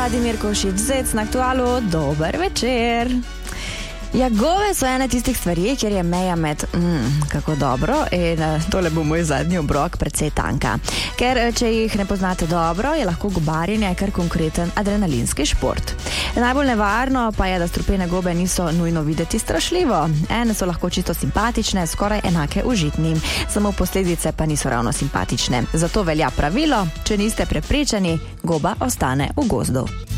Vladimir Košič-Zec na Aktualu. Dober večer. Ja, gobe so ena tistih stvari, kjer je meja med kako dobro in tole bo moj zadnji obrok precej tanka. Ker če jih ne poznate dobro, je lahko gobarjenje kar konkreten adrenalinski šport. Najbolj nevarno pa je, da strupene gobe niso nujno videti strašljivo. Ene so lahko čisto simpatične, skoraj enake užitnim, samo posledice pa niso ravno simpatične. Zato velja pravilo, če niste prepričani, goba ostane v gozdu.